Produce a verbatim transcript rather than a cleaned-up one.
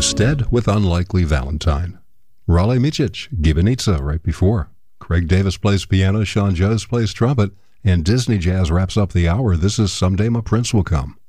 Stead with Unlikely Valentine. Raleigh Micic, Gibanica right before. Craig Davis plays piano, Sean Jones plays trumpet, and Disney Jazz wraps up the hour. This is Someday My Prince Will Come.